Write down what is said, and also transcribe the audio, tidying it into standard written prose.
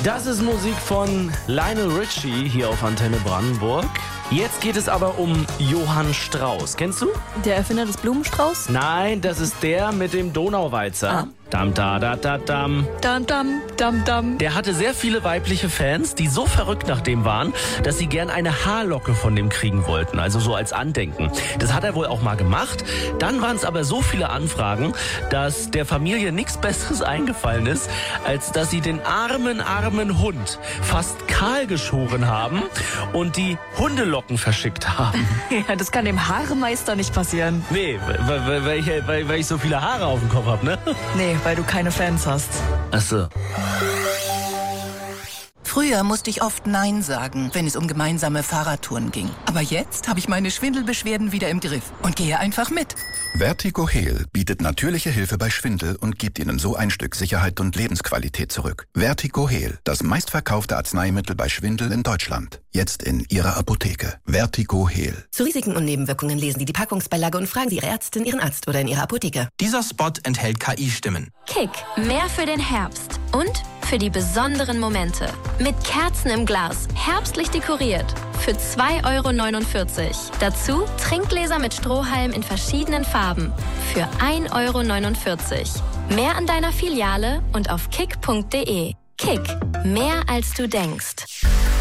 Das ist Musik von Lionel Richie hier auf Antenne Brandenburg. Jetzt geht es aber um Johann Strauß. Kennst du? Der Erfinder des Blumenstrauß? Nein, das ist der mit dem Donauwalzer. Ah. Dam, da, da, da, dam. Dam, dam, dam, dam. Der hatte sehr viele weibliche Fans, die so verrückt nach dem waren, dass sie gern eine Haarlocke von dem kriegen wollten, also so als Andenken. Das hat er wohl auch mal gemacht. Dann waren es aber so viele Anfragen, dass der Familie nichts Besseres eingefallen ist, als dass sie den armen Hund fast kahl geschoren haben und die Hundelocken verschickt haben. Ja, das kann dem Haaremeister nicht passieren. Nee, weil ich so viele Haare auf dem Kopf habe, ne? Nee, weil du keine Fans hast. Ach so. Früher musste ich oft Nein sagen, wenn es um gemeinsame Fahrradtouren ging. Aber jetzt habe ich meine Schwindelbeschwerden wieder im Griff und gehe einfach mit. Vertigo-Heal bietet natürliche Hilfe bei Schwindel und gibt Ihnen so ein Stück Sicherheit und Lebensqualität zurück. Vertigo-Heal, das meistverkaufte Arzneimittel bei Schwindel in Deutschland. Jetzt in Ihrer Apotheke. Vertigo-Heal. Zu Risiken und Nebenwirkungen lesen Sie die Packungsbeilage und fragen Sie Ihre Ärztin, Ihren Arzt oder in Ihrer Apotheke. Dieser Spot enthält KI-Stimmen. Kick, mehr für den Herbst und für die besonderen Momente. Mit Kerzen im Glas, herbstlich dekoriert. Für 2,49 €. Dazu Trinkgläser mit Strohhalm in verschiedenen Farben. Für 1,49 €. Mehr an deiner Filiale und auf kick.de. Kick, mehr als du denkst.